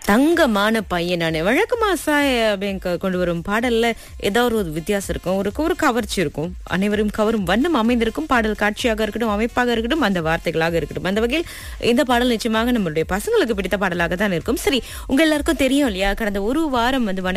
தங்கமான பையன் நானு. வழக்கமா சாய் பேங்க் கொண்டு வரும் பாடல்ல ஏதாவது ஒரு வித்தியாசம் இருக்கும், ஒரு கவர்ச்சி இருக்கும், அனைவரும் கவரும் வண்ணம் அமைந்திருக்கும். பாடல் காட்சியாக இருக்கட்டும், அமைப்பாக இருக்கட்டும், அந்த வார்த்தைகளாக இருக்கட்டும். அந்த வகையில் இந்த பாடல் நிச்சயமாக நம்மளுடைய பசங்களுக்கு பிடித்த பாடலாக தான் இருக்கும். சரி, உங்க எல்லாருக்கும் தெரியும் இல்லையா, கடந்த ஒரு வாரம் வந்து